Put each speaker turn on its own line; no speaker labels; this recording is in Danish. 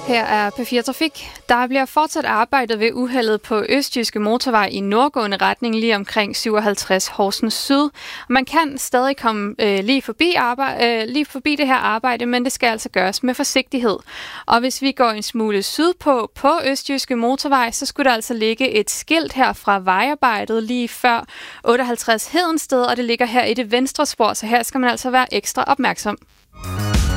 Her er P4 Trafik. Der bliver fortsat arbejdet ved uheldet på Østjyske Motorvej i nordgående retning lige omkring 57 Horsens Syd. Man kan stadig komme lige forbi det her arbejde, men det skal altså gøres med forsigtighed. Og hvis vi går en smule sydpå på Østjyske Motorvej, så skulle der altså ligge et skilt her fra vejarbejdet lige før 58 Hedensted, og det ligger her i det venstre spor, så her skal man altså være ekstra opmærksom.